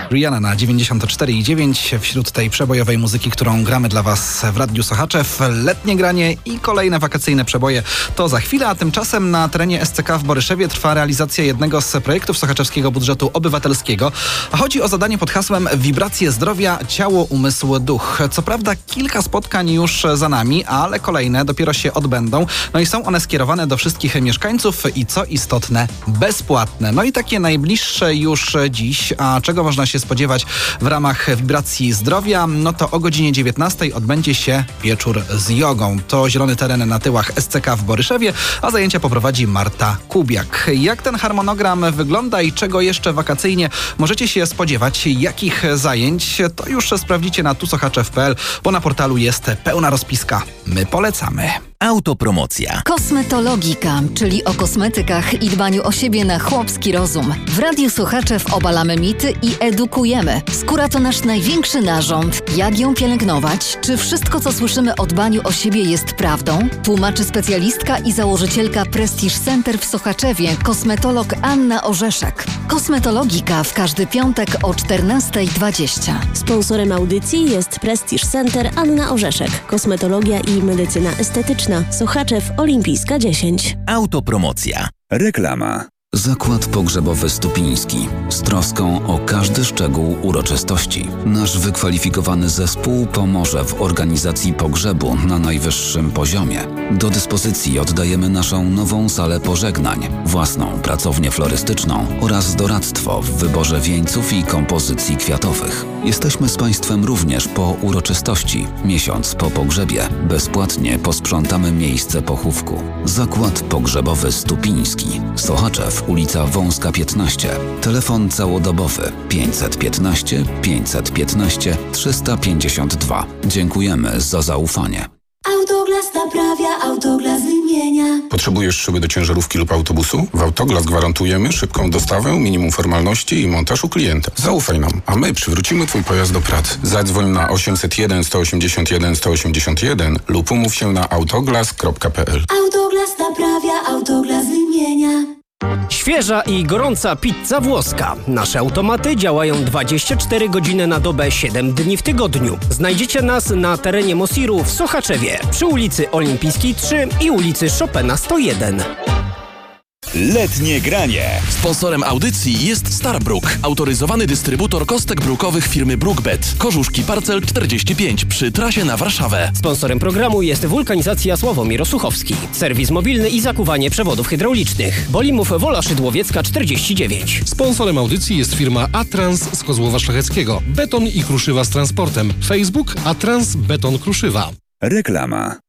Rihanna na 94,9 wśród tej przebojowej muzyki, którą gramy dla Was w Radiu Sochaczew. Letnie granie i kolejne wakacyjne przeboje to za chwilę, a tymczasem na terenie SCK w Boryszewie trwa realizacja jednego z projektów sochaczewskiego budżetu obywatelskiego. Chodzi o zadanie pod hasłem Wibracje zdrowia, ciało, umysł, duch. Co prawda kilka spotkań już za nami, ale kolejne dopiero się odbędą. No i są one skierowane do wszystkich mieszkańców i co istotne, bezpłatne. No i takie najbliższe już dziś. A czego można się spodziewać w ramach Wibracji zdrowia? No to o godzinie 19 odbędzie się wieczór z jogą. To zielony teren na tyłach SCK w Boryszewie, a zajęcia poprowadzi Marta Kubiak. Jak ten harmonogram wygląda i czego jeszcze wakacyjnie możecie się spodziewać? Jakich zajęć? To już sprawdzicie na tusochaczew.pl, bo na portalu jest pełna rozpiska. My polecamy. Autopromocja. Kosmetologika, czyli o kosmetykach i dbaniu o siebie na chłopski rozum. W Radiu Sochaczew obalamy mity i edukujemy. Skóra to nasz największy narząd. Jak ją pielęgnować? Czy wszystko, co słyszymy o dbaniu o siebie jest prawdą? Tłumaczy specjalistka i założycielka Prestige Center w Sochaczewie, kosmetolog Anna Orzeszek. Kosmetologika w każdy piątek o 14:20. Sponsorem audycji jest Prestige Center Anna Orzeszek. Kosmetologia i medycyna estetyczna. Sochaczew Olimpijska 10. Autopromocja. Reklama. Zakład Pogrzebowy Stupiński. Z troską o każdy szczegół uroczystości. Nasz wykwalifikowany zespół pomoże w organizacji pogrzebu na najwyższym poziomie. Do dyspozycji oddajemy naszą nową salę pożegnań, własną pracownię florystyczną oraz doradztwo w wyborze wieńców i kompozycji kwiatowych. Jesteśmy z Państwem również po uroczystości. Miesiąc po pogrzebie bezpłatnie posprzątamy miejsce pochówku. Zakład Pogrzebowy Stupiński. Sochaczew, ulica Wąska 15. Telefon całodobowy 515 515 352. Dziękujemy za zaufanie. Autoglas naprawia, Autoglas wymienia. Potrzebujesz szyby do ciężarówki lub autobusu? W Autoglas gwarantujemy szybką dostawę, minimum formalności i montaż u klienta. Zaufaj nam, a my przywrócimy Twój pojazd do pracy. Zadzwoń na 801 181 181 lub umów się na autoglas.pl. Autoglas naprawia, Autoglas wymienia. Świeża i gorąca pizza włoska. Nasze automaty działają 24 godziny na dobę, 7 dni w tygodniu. Znajdziecie nas na terenie Mosiru w Sochaczewie, przy ulicy Olimpijskiej 3 i ulicy Chopina 101. Letnie granie. Sponsorem audycji jest Starbrook, autoryzowany dystrybutor kostek brukowych firmy Brookbet. Korzuszki Parcel 45 przy trasie na Warszawę. Sponsorem programu jest Wulkanizacja Sławomir Osuchowski. Serwis mobilny i zakuwanie przewodów hydraulicznych. Bolimów Wola Szydłowiecka 49. Sponsorem audycji jest firma Atrans z Kozłowa Szlacheckiego. Beton i kruszywa z transportem. Facebook Atrans Beton Kruszywa. Reklama.